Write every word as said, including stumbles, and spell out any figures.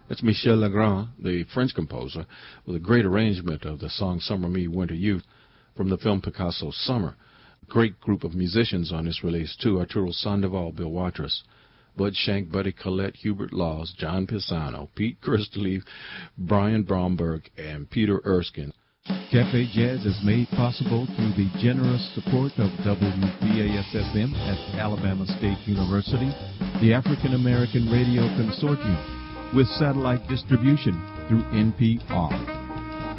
That's Michel Legrand, the French composer, with a great arrangement of the song Summer Me, Winter You from the film Picasso Summer. Great group of musicians on this release, too. Arturo Sandoval, Bill Watrous, Bud Shank, Buddy Collette, Hubert Laws, John Pisano, Pete Christlieb, Brian Bromberg, and Peter Erskine. Cafe Jazz is made possible through the generous support of W B A S F M at Alabama State University, the African American Radio Consortium, with satellite distribution through N P R.